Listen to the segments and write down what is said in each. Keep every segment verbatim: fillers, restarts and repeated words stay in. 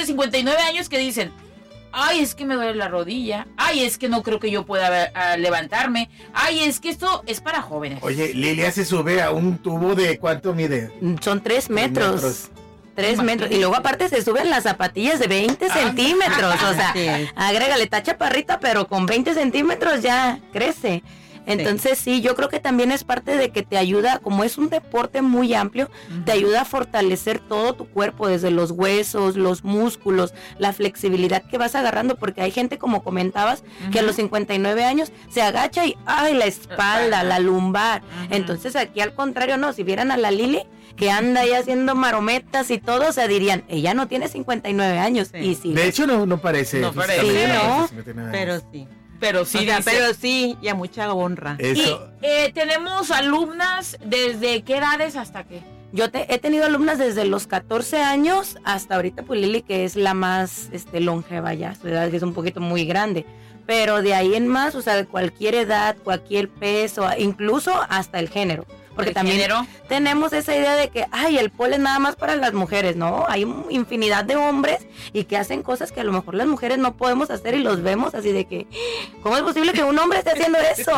cincuenta y nueve años que dicen, ay, es que me duele la rodilla, ay, es que no creo que yo pueda uh, levantarme, ay, es que esto es para jóvenes. Oye, Lilia se sube a un tubo de ¿cuánto mide? Son tres metros. metros. Tres metros. Y luego aparte se suben las zapatillas de veinte ah. centímetros. O sea, sí. agrégale, está chaparrita, pero con veinte centímetros ya crece. Entonces sí. sí, yo creo que también es parte de que te ayuda, como es un deporte muy amplio, uh-huh. te ayuda a fortalecer todo tu cuerpo, desde los huesos, los músculos, la flexibilidad que vas agarrando, porque hay gente, como comentabas, uh-huh. que a los cincuenta y nueve años se agacha y ¡ay! La espalda, uh-huh. la lumbar. Uh-huh. Entonces aquí al contrario, no, si vieran a la Lili, que anda ahí haciendo marometas y todo, o sea, dirían, ella no tiene cincuenta y nueve años. Sí. Y sí. De hecho, no, no parece. No parece. Sí, ¿no? Pero sí. Pero sí, o sea, dice, pero sí, y a mucha honra. Eso. Y eh, tenemos alumnas desde qué edades hasta qué. Yo te, he tenido alumnas desde los catorce años hasta ahorita, pues Lili, que es la más este, longeva ya, su edad es un poquito muy grande. Pero de ahí en más, o sea, de cualquier edad, cualquier peso, incluso hasta el género. Porque también género? tenemos esa idea de que, ay, el pole es nada más para las mujeres, ¿no? Hay infinidad de hombres y que hacen cosas que a lo mejor las mujeres no podemos hacer y los vemos así de que, ¿cómo es posible que un hombre esté haciendo eso?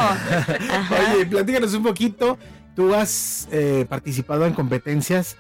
Ajá. Oye, platícanos un poquito. Tú has eh, participado en competencias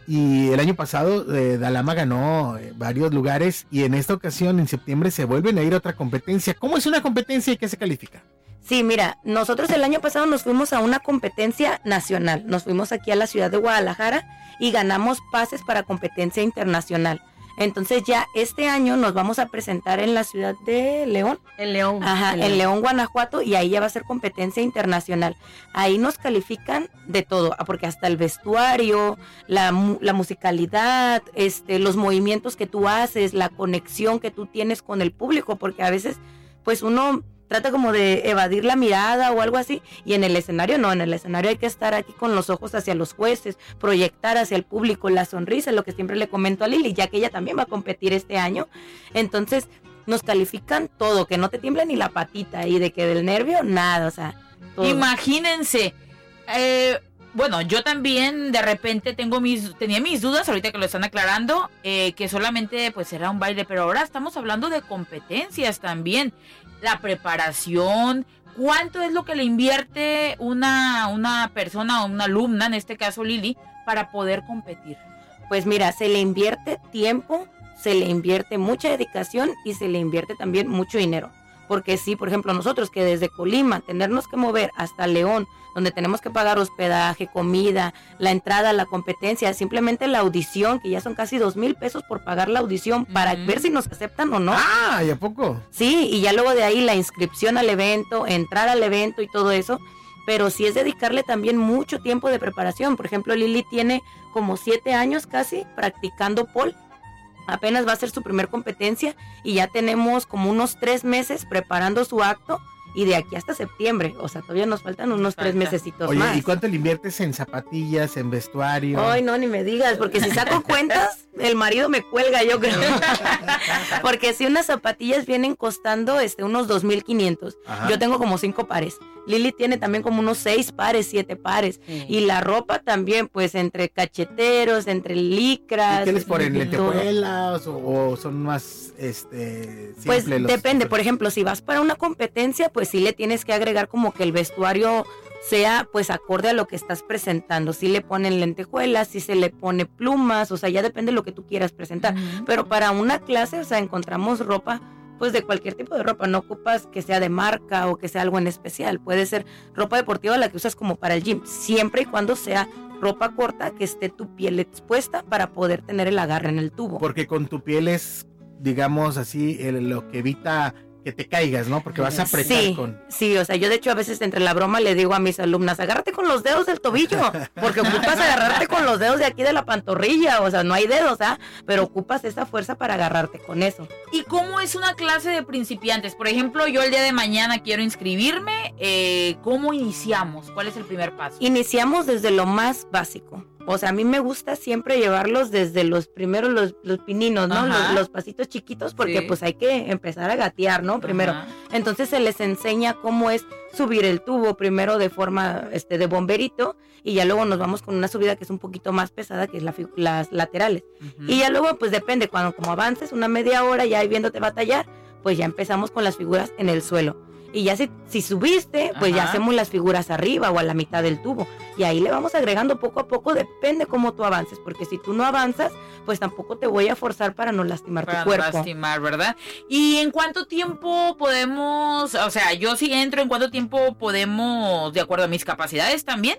y el año pasado eh, Dalama ganó eh, varios lugares y en esta ocasión, en septiembre, se vuelven a ir a otra competencia. ¿Cómo es una competencia y qué se califica? Sí, mira, nosotros el año pasado nos fuimos a una competencia nacional, nos fuimos aquí a la ciudad de Guadalajara y ganamos pases para competencia internacional. Entonces ya este año nos vamos a presentar en la ciudad de León. En León. Ajá, en León. León, Guanajuato, y ahí ya va a ser competencia internacional. Ahí nos califican de todo, porque hasta el vestuario, la, la musicalidad, este, los movimientos que tú haces, la conexión que tú tienes con el público, porque a veces pues uno trata como de evadir la mirada o algo así, y en el escenario no, en el escenario hay que estar aquí con los ojos hacia los jueces, proyectar hacia el público la sonrisa, lo que siempre le comento a Lili, ya que ella también va a competir este año. Entonces nos califican todo, que no te tiemble ni la patita, y de que del nervio, nada, o sea, todo. Imagínense, eh, bueno, yo también de repente tengo mis, tenía mis dudas, ahorita que lo están aclarando, eh, que solamente pues era un baile, pero ahora estamos hablando de competencias también. La preparación, cuánto es lo que le invierte una, una persona o una alumna, en este caso Lili, para poder competir. Pues mira, se le invierte tiempo, se le invierte mucha dedicación y se le invierte también mucho dinero. Porque sí, por ejemplo, nosotros que desde Colima tenernos que mover hasta León, donde tenemos que pagar hospedaje, comida, la entrada a la competencia, simplemente la audición, que ya son casi dos mil pesos por pagar la audición para uh-huh. ver si nos aceptan o no. Ah, ¿y a poco? Sí, y ya luego de ahí la inscripción al evento, entrar al evento y todo eso, pero sí es dedicarle también mucho tiempo de preparación. Por ejemplo, Lili tiene como siete años casi practicando pole. Apenas va a ser su primer competencia y ya tenemos como unos tres meses preparando su acto y de aquí hasta septiembre, o sea, todavía nos faltan unos tres mesecitos Oye, más. ¿y cuánto le inviertes en zapatillas, en vestuario? Ay, no, ni me digas, porque si saco cuentas, el marido me cuelga, yo creo. Porque si unas zapatillas vienen costando este unos dos mil quinientos, yo tengo como cinco pares. Lili tiene también como unos seis pares, siete pares. Sí. Y la ropa también, pues, entre cacheteros, entre licras. ¿Y qué les ponen, lentejuelas o, o son más, este, simples? Pues los... depende, por ejemplo, si vas para una competencia, pues sí le tienes que agregar como que el vestuario sea, pues, acorde a lo que estás presentando. Si le ponen lentejuelas, si se le pone plumas, o sea, ya depende de lo que tú quieras presentar. Uh-huh. Pero para una clase, o sea, encontramos ropa, pues de cualquier tipo de ropa, no ocupas que sea de marca o que sea algo en especial, puede ser ropa deportiva la que usas como para el gym, siempre y cuando sea ropa corta que esté tu piel expuesta para poder tener el agarre en el tubo. Porque con tu piel es, digamos así, el, lo que evita que te caigas, ¿no? Porque vas a apretar sí, con... Sí, o sea, yo de hecho a veces entre la broma le digo a mis alumnas, agárrate con los dedos del tobillo, porque ocupas agarrarte con los dedos de aquí de la pantorrilla, o sea, no hay dedos, ¿ah? Pero ocupas esa fuerza para agarrarte con eso. ¿Y cómo es una clase de principiantes? Por ejemplo, yo el día de mañana quiero inscribirme, eh, ¿cómo iniciamos? ¿Cuál es el primer paso? Iniciamos desde lo más básico. O sea, a mí me gusta siempre llevarlos desde los primeros, los, los pininos, ¿no? Los, los pasitos chiquitos, porque Sí. pues hay que empezar a gatear, ¿no? Primero. Ajá. Entonces se les enseña cómo es subir el tubo, primero de forma este, de bomberito, y ya luego nos vamos con una subida que es un poquito más pesada, que es la, fi- las laterales. Ujú. Y ya luego, pues depende, cuando como avances una media hora ya ahí viéndote batallar, pues ya empezamos con las figuras en el suelo. Y ya si, si subiste, pues ya Ajá. hacemos las figuras arriba o a la mitad del tubo. Y ahí le vamos agregando poco a poco, depende cómo tú avances, porque si tú no avanzas, pues tampoco te voy a forzar para no lastimar Para tu no cuerpo. lastimar, ¿verdad? ¿Y en cuánto tiempo podemos, o sea, yo si entro, en cuánto tiempo podemos, de acuerdo a mis capacidades también,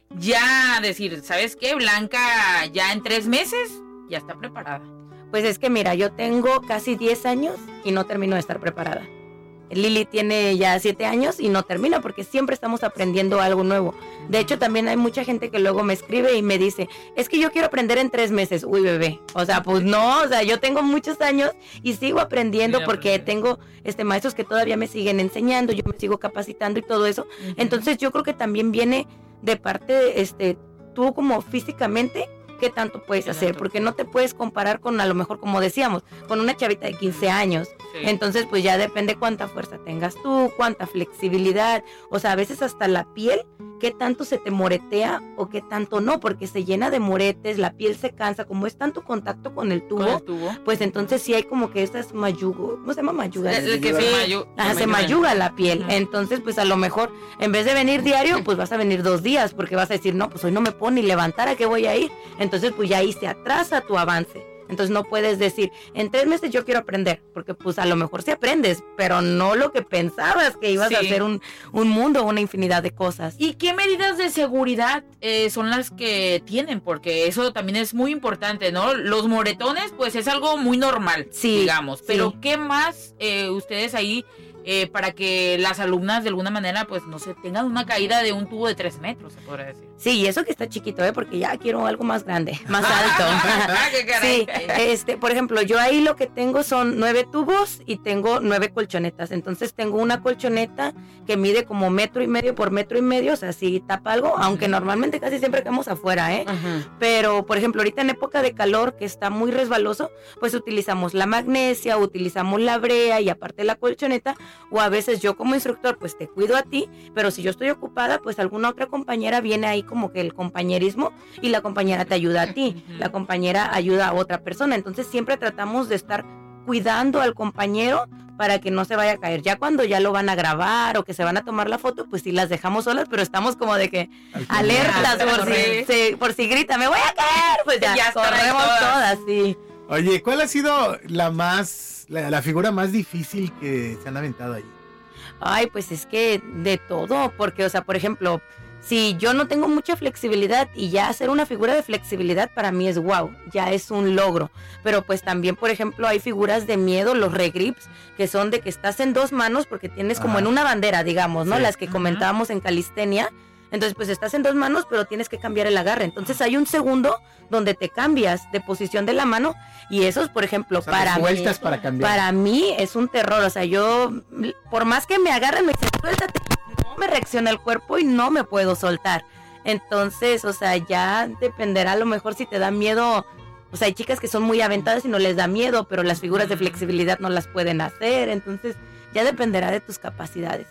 ya decir, ¿sabes qué? Blanca ya en tres meses ya está preparada. Pues es que mira, yo tengo casi diez años y no termino de estar preparada. Lili tiene ya siete años y no termina porque siempre estamos aprendiendo algo nuevo. De hecho, también hay mucha gente que luego me escribe y me dice, es que yo quiero aprender en tres meses. Uy, bebé. O sea, pues no, o sea, yo tengo muchos años y sigo aprendiendo Sigue porque aprendiendo. tengo este maestros que todavía me siguen enseñando, yo me sigo capacitando y todo eso. Entonces yo creo que también viene de parte, este, tú como físicamente, qué tanto puedes Qué hacer, tanto. porque no te puedes comparar con, a lo mejor, como decíamos, con una chavita de quince años. Sí. Entonces, pues ya depende cuánta fuerza tengas tú, cuánta flexibilidad, o sea, a veces hasta la piel, qué tanto se te moretea o qué tanto no, porque se llena de moretes, la piel se cansa, como es tanto contacto con el tubo, Con el tubo. pues entonces sí hay como que estas mayugo, ¿cómo se llama mayuga? El- el que se Sí. mayu- Ajá, se se mayuga. mayuga la piel. Ajá. Entonces, pues a lo mejor, en vez de venir diario, pues vas a venir dos días, porque vas a decir, no, pues hoy no me puedo ni levantar, ¿a qué voy a ir? Entonces, pues ya ahí se atrasa tu avance. Entonces no puedes decir, en tres meses yo quiero aprender, porque pues a lo mejor sí aprendes, pero no lo que pensabas que ibas a Sí. hacer un, un mundo, una infinidad de cosas. ¿Y qué medidas de seguridad eh, son las que tienen? Porque eso también es muy importante, ¿no? Los moretones, pues es algo muy normal, Sí, digamos. Pero sí. ¿qué más eh, ustedes ahí eh, para que las alumnas de alguna manera, pues no sé, tengan una caída de un tubo de tres metros, se podría decir? Sí, y eso que está chiquito, ¿eh? Porque ya quiero algo más grande, más alto. Ah, qué caray. Sí, este, por ejemplo, yo ahí lo que tengo son nueve tubos y tengo nueve colchonetas. Entonces tengo una colchoneta que mide como metro y medio por metro y medio, o sea, si tapa algo, aunque normalmente casi siempre quedamos afuera, ¿eh? Ajá. Pero, por ejemplo, ahorita en época de calor, que está muy resbaloso, pues utilizamos la magnesia, utilizamos la brea y aparte la colchoneta, o a veces yo como instructor, pues te cuido a ti, pero si yo estoy ocupada, pues alguna otra compañera viene ahí como que el compañerismo y la compañera te ayuda a ti, Ujú. la compañera ayuda a otra persona. Entonces siempre tratamos de estar cuidando al compañero para que no se vaya a caer. Ya cuando ya lo van a grabar o que se van a tomar la foto, pues sí las dejamos solas, pero estamos como de que alertas Ah, por si, se- por si grita, me voy a caer, pues ya, Ya están ahí corremos todas. todas, sí. Oye, ¿cuál ha sido la más, la, la figura más difícil que se han aventado ahí? Ay, pues es que de todo, porque, o sea, por ejemplo, si yo no tengo mucha flexibilidad y ya hacer una figura de flexibilidad para mí es wow, ya es un logro. Pero pues también, por ejemplo, hay figuras de miedo, los regrips, que son de que estás en dos manos porque tienes como Ajá. en una bandera, digamos, ¿no? Sí. Las que Ajá. comentábamos en calistenia. Entonces, pues estás en dos manos, pero tienes que cambiar el agarre. Entonces hay un segundo donde te cambias de posición de la mano y eso es, por ejemplo, O sea, para mí. vueltas para cambiar. Para mí es un terror, o sea, yo, por más que me agarren, me dicen, suéltate, no me reacciona el cuerpo y no me puedo soltar. Entonces, o sea, ya dependerá a lo mejor si te da miedo, o sea, hay chicas que son muy aventadas y no les da miedo, pero las figuras de flexibilidad no las pueden hacer, entonces ya dependerá de tus capacidades.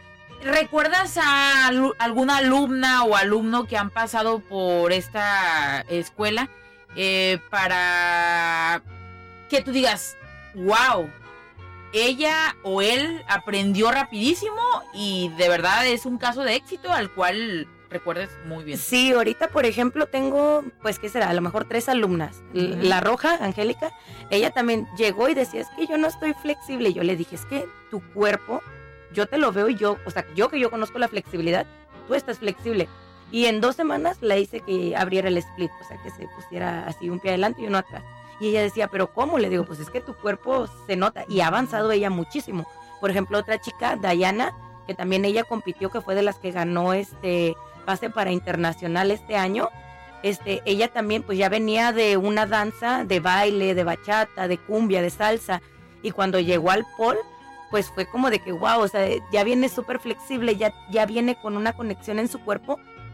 ¿Recuerdas a alu- alguna alumna o alumno que han pasado por esta escuela eh, para que tú digas, wow, ella o él aprendió rapidísimo y de verdad es un caso de éxito al cual recuerdes muy bien? Sí, ahorita, por ejemplo, tengo, pues, ¿qué será? A lo mejor tres alumnas. L- Ujú. La Roja, Angélica, ella también llegó y decía, es que yo no estoy flexible. Y yo le dije, es que tu cuerpo, yo te lo veo y yo, o sea, yo que yo conozco la flexibilidad, tú estás flexible. Y en dos semanas la hice que abriera el split, o sea, que se pusiera así un pie adelante y uno atrás. Y ella decía, ¿pero cómo? Le digo, pues es que tu cuerpo se nota. Y ha avanzado ella muchísimo. Por ejemplo, otra chica, Dayana, que también ella compitió, que fue de las que ganó este pase para internacional este año. Este, ella también pues ya venía de una danza de baile, de bachata, de cumbia, de salsa. Y cuando llegó al pole, pues fue como de que wow, o sea, ya viene súper flexible, ya, ya viene con una conexión en su cuerpo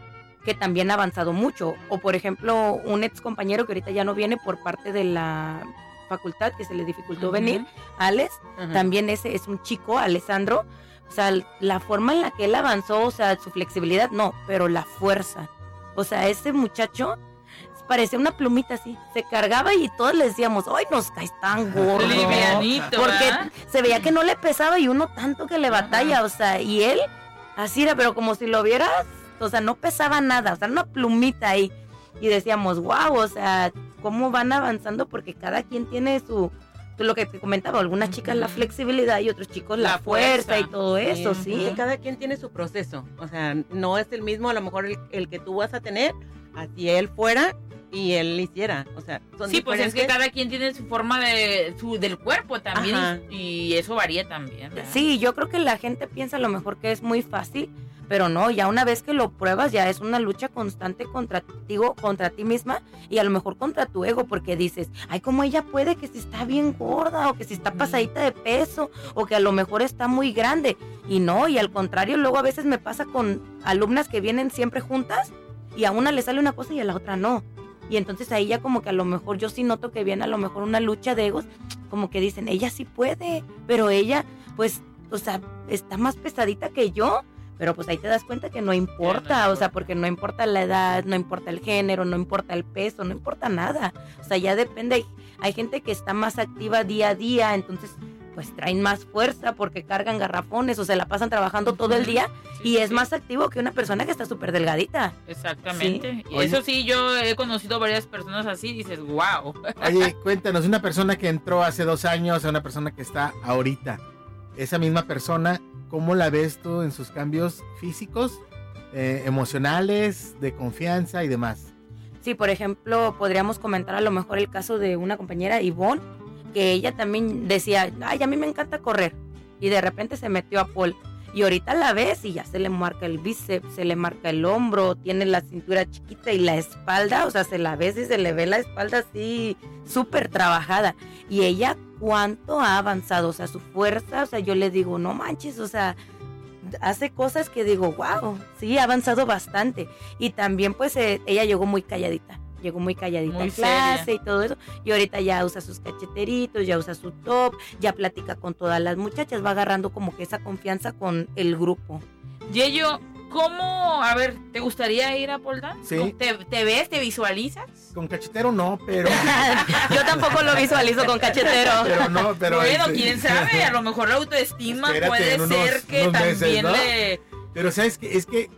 que también ha avanzado mucho. O por ejemplo, un ex compañero que ahorita ya no viene por parte de la facultad, que se le dificultó uh-huh. venir, Alex, uh-huh. también ese es un chico, Alessandro. O sea, la forma en la que él avanzó, o sea, su flexibilidad, no, pero la fuerza. O sea, ese muchacho parecía una plumita así, se cargaba y todos le decíamos, ¡ay, nos caes tan gordo! Livianito, porque ¿verdad? Se veía que no le pesaba y uno tanto que le batalla, uh-huh. o sea, y él, así era, pero como si lo vieras, o sea, no pesaba nada, o sea, una plumita ahí. Y decíamos, wow, o sea, cómo van avanzando, porque cada quien tiene su, lo que te comentaba, algunas chicas la flexibilidad y otros chicos la, la fuerza, fuerza y todo eso, sí. sí. Cada quien tiene su proceso, o sea, no es el mismo a lo mejor el, el que tú vas a tener, así él fuera y él hiciera, o sea, son sí, pues es que cada quien tiene su forma de su del cuerpo también y, y eso varía también, ¿verdad? Sí, yo creo que la gente piensa a lo mejor que es muy fácil, pero no, ya una vez que lo pruebas ya es una lucha constante contra ti, contra ti misma y a lo mejor contra tu ego, porque dices, ay, ¿cómo ella puede que si está bien gorda o que si está pasadita de peso o que a lo mejor está muy grande? Y no, y al contrario, luego a veces me pasa con alumnas que vienen siempre juntas y a una le sale una cosa y a la otra no. Y entonces ahí ya como que a lo mejor yo sí noto que viene a lo mejor una lucha de egos, como que dicen, ella sí puede, pero ella pues, o sea, está más pesadita que yo. Pero pues ahí te das cuenta que no importa, o sea, porque no importa la edad, no importa el género, no importa el peso, no importa nada. O sea, ya depende, hay, hay gente que está más activa día a día, entonces pues traen más fuerza porque cargan garrafones o se la pasan trabajando todo el día y es más activo que una persona que está súper delgadita. Exactamente. Sí. Y eso sí, yo he conocido varias personas así, dices, wow. Oye, cuéntanos, una persona que entró hace dos años a una persona que está ahorita, esa misma persona, ¿cómo la ves tú en sus cambios físicos, eh, emocionales, de confianza y demás? Sí, por ejemplo, podríamos comentar a lo mejor el caso de una compañera, Ivonne, que ella también decía, ay, a mí me encanta correr, y de repente se metió a pole, y ahorita la ves y ya se le marca el bíceps, se le marca el hombro, tiene la cintura chiquita y la espalda, o sea, se la ves y se le ve la espalda así súper trabajada, y ella cuánto ha avanzado, o sea, su fuerza, o sea, yo le digo, no manches, o sea, hace cosas que digo, wow, sí, ha avanzado bastante, y también pues eh, ella llegó muy calladita, llegó muy calladita muy a clase seria. Y todo eso, y ahorita ya usa sus cacheteritos, ya usa su top, ya platica con todas las muchachas, va agarrando como que esa confianza con el grupo. Yeyo, ¿cómo, a ver, te gustaría ir a pole dance? Sí. ¿Te, ¿Te ves, te visualizas? Con cachetero no, pero... Yo tampoco lo visualizo con cachetero. pero no, pero... Bueno, este- quién sabe, a lo mejor la autoestima Espérate, puede en unos- ser que unos también meses, ¿no? le... Pero sabes que es que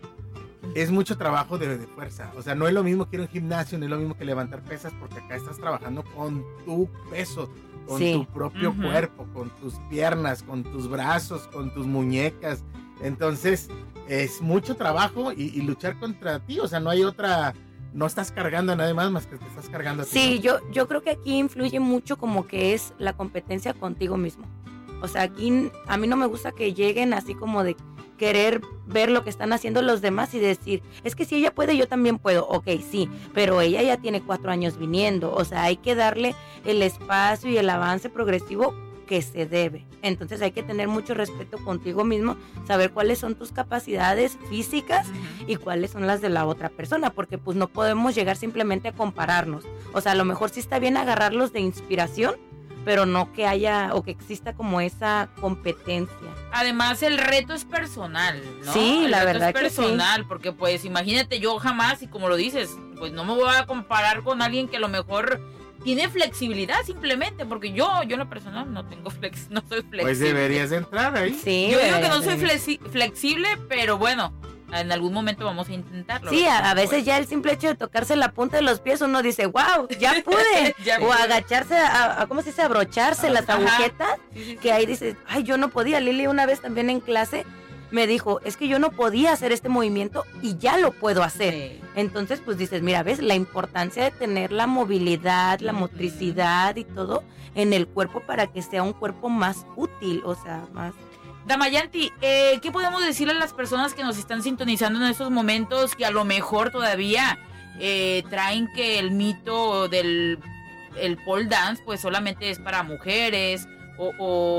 es mucho trabajo de, de fuerza. O sea, no es lo mismo que ir a un gimnasio, no es lo mismo que levantar pesas, porque acá estás trabajando con tu peso, con Sí. tu propio Ujú. cuerpo, con tus piernas, con tus brazos, con tus muñecas. Entonces, es mucho trabajo y, y luchar contra ti. O sea, no hay otra... No estás cargando a nadie más más que te estás cargando a ti. Sí, yo, yo creo que aquí influye mucho como que es la competencia contigo mismo. O sea, aquí a mí no me gusta que lleguen así como de querer ver lo que están haciendo los demás y decir, es que si ella puede, yo también puedo. Ok, sí, pero ella ya tiene cuatro años viniendo. O sea, hay que darle el espacio y el avance progresivo que se debe. Entonces hay que tener mucho respeto contigo mismo, saber cuáles son tus capacidades físicas y cuáles son las de la otra persona, porque pues no podemos llegar simplemente a compararnos. O sea, a lo mejor sí está bien agarrarlos de inspiración, pero no que haya o que exista como esa competencia. Además, el reto es personal, ¿no? Sí, el la reto verdad es que personal, porque pues imagínate, yo jamás, y como lo dices, pues no me voy a comparar con alguien que a lo mejor tiene flexibilidad simplemente, porque yo, yo en lo personal no tengo flex, no soy flexible. Pues deberías de entrar ahí. Sí, Yo digo que debería no soy de- flexi- flexible, pero bueno, en algún momento vamos a intentarlo. Sí, a, a veces Pues, ya el simple hecho de tocarse la punta de los pies uno dice, wow, ya pude. Ya o pude. agacharse, a, a- ¿cómo se dice? Abrocharse las Ajá. agujetas. sí, sí, sí. Que ahí dices, ay, yo no podía. Lili una vez también en clase me dijo, es que yo no podía hacer este movimiento y ya lo puedo hacer. Sí. Entonces, pues dices, mira, ves la importancia de tener la movilidad, la Ujú. motricidad y todo en el cuerpo para que sea un cuerpo más útil, o sea, más... Damayanti, eh, ¿qué podemos decirle a las personas que nos están sintonizando en estos momentos que a lo mejor todavía eh, traen que el mito del el pole dance pues solamente es para mujeres o,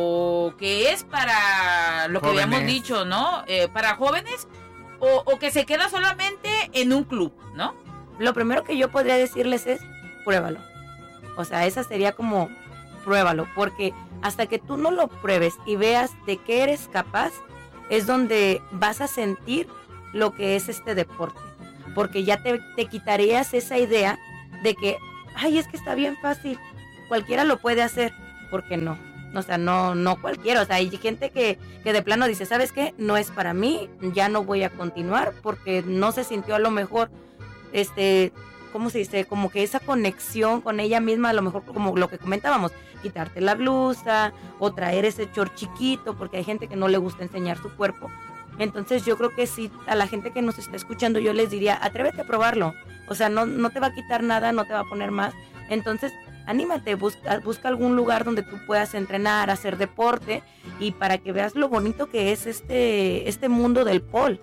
o que es para lo que Jóvenes. habíamos dicho, ¿no? Eh, para jóvenes o, o que se queda solamente en un club, ¿no? Lo primero que yo podría decirles es, pruébalo. O sea, esa sería como, pruébalo, porque hasta que tú no lo pruebes y veas de qué eres capaz, es donde vas a sentir lo que es este deporte. Porque ya te, te quitarías esa idea de que, ay, es que está bien fácil, cualquiera lo puede hacer, porque no. O sea, no, no cualquiera. O sea, hay gente que, que de plano dice, ¿sabes qué? No es para mí, ya no voy a continuar porque no se sintió a lo mejor, este, ¿cómo se dice? Como que esa conexión con ella misma, a lo mejor como lo que comentábamos, quitarte la blusa o traer ese short chiquito, porque hay gente que no le gusta enseñar su cuerpo. Entonces yo creo que sí, a la gente que nos está escuchando, yo les diría, atrévete a probarlo. O sea, no, no te va a quitar nada, no te va a poner más. Entonces, anímate, busca, busca algún lugar donde tú puedas entrenar, hacer deporte y para que veas lo bonito que es este, este mundo del pole.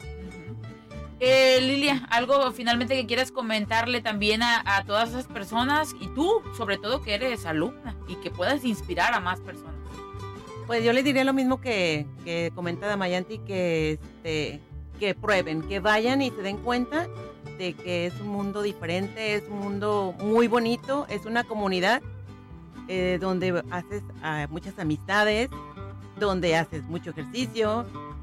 Eh, Lilia, algo finalmente que quieras comentarle también a, a todas esas personas y tú, sobre todo que eres alumna y que puedas inspirar a más personas. Pues yo les diría lo mismo que, que comenta Damayanti, que, este, que prueben, que vayan y se den cuenta de que es un mundo diferente, es un mundo muy bonito, es una comunidad eh, donde haces uh, muchas amistades, donde haces mucho ejercicio,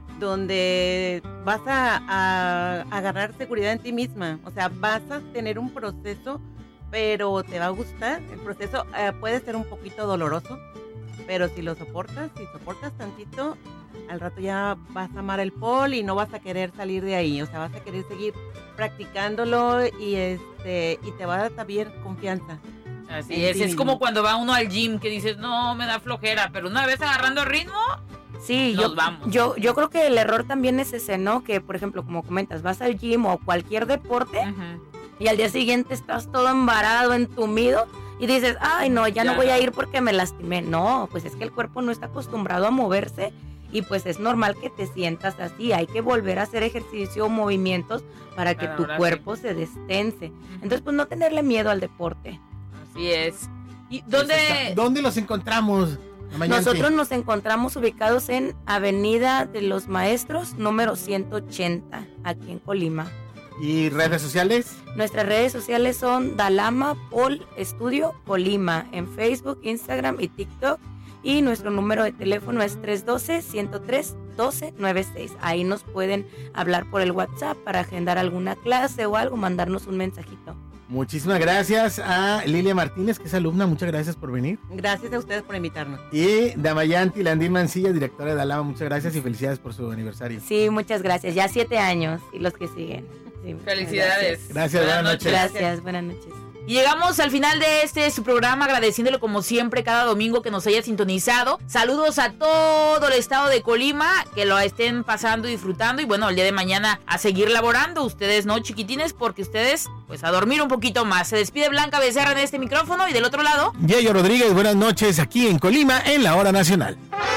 donde vas a, a, a agarrar seguridad en ti misma, o sea, vas a tener un proceso, pero te va a gustar. El proceso uh, puede ser un poquito doloroso, pero si lo soportas, si soportas tantito, al rato ya vas a amar el pole y no vas a querer salir de ahí, o sea, vas a querer seguir practicándolo y este y te va a dar también confianza. Así es, es como cuando va uno al gym que dices, no, me da flojera, pero una vez agarrando ritmo, sí, nos yo, vamos. Yo, yo creo que el error también es ese, ¿no? Que, por ejemplo, como comentas, vas al gym o cualquier deporte uh-huh. y al día siguiente estás todo embarado, entumido, y dices, ay, no, ya, ya no voy a ir porque me lastimé. No, pues es que el cuerpo no está acostumbrado a moverse y pues es normal que te sientas así. Hay que volver a hacer ejercicio o movimientos para que tu cuerpo se destense. Entonces, pues no tenerle miedo al deporte. Así es. ¿Y dónde, ¿Dónde los encontramos? Nosotros nos encontramos ubicados en Avenida de los Maestros, número ciento ochenta, aquí en Colima. ¿Y redes sociales? Nuestras redes sociales son Dalama Pole Studio Colima en Facebook, Instagram y TikTok. Y nuestro número de teléfono es tres uno dos, uno cero tres, uno dos nueve seis. Ahí nos pueden hablar por el WhatsApp para agendar alguna clase o algo, mandarnos un mensajito. Muchísimas gracias a Lilia Martínez, que es alumna. Muchas gracias por venir. Gracias a ustedes por invitarnos. Y Damayanti Landín Mancilla, directora de Dalama. Muchas gracias y felicidades por su aniversario. Sí, muchas gracias. Ya siete años y los que siguen. Sí, felicidades. Gracias, gracias buenas, buenas noches. Gracias, buenas noches. Y llegamos al final de este su programa, agradeciéndole como siempre cada domingo que nos haya sintonizado. Saludos a todo el estado de Colima, que lo estén pasando y disfrutando. Y bueno, el día de mañana a seguir laborando. Ustedes no, chiquitines, porque ustedes, pues a dormir un poquito más. Se despide Blanca Becerra en este micrófono y del otro lado, Yayo Rodríguez, buenas noches aquí en Colima, en la Hora Nacional.